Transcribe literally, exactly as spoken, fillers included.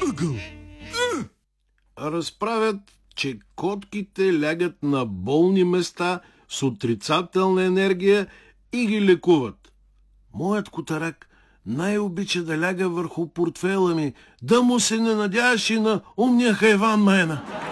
ъгъл. Разправят, че котките лягат на болни места с отрицателна енергия и ги лекуват. Моят котарак най-обича да ляга върху портфела ми, да му се не надяваш и на умния хайван Майна.